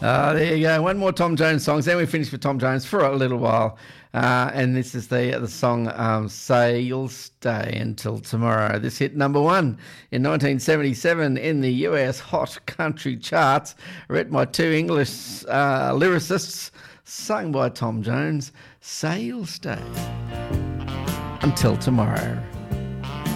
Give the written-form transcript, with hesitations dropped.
There you go. One more Tom Jones song. Then we finish with Tom Jones for a little while. And this is the song Say You'll Stay Until Tomorrow. This hit number one in 1977 in the US Hot Country charts, written by two English lyricists, sung by Tom Jones. Say You'll Stay Until Tomorrow.